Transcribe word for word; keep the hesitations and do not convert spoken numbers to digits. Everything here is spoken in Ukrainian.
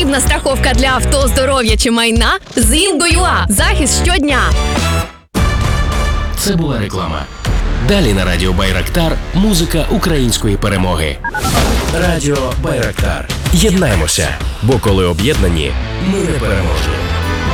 Надійна страховка для авто, здоров'я чи майна з Інго.ua. Захист щодня. Це була реклама. Далі на Радіо Байрактар музика української перемоги. Радіо Байрактар. Єднаймося, бо коли об'єднані, ми не переможні.